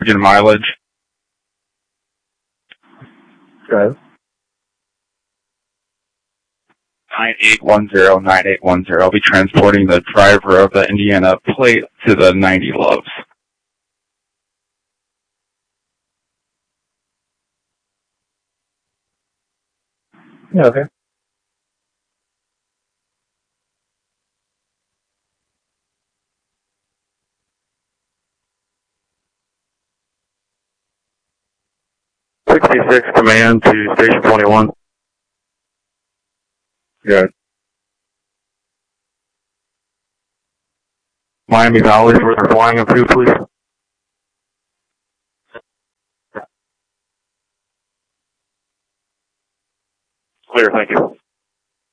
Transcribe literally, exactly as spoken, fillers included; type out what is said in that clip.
Begin mileage. Go. nine eight one zero, nine eight one zero. I'll be transporting the driver of the Indiana plate to the ninety Loves. Yeah, okay. sixty-six command to station twenty-one. Good. Miami Valley is where they're flying up to, please. Clear, thank you.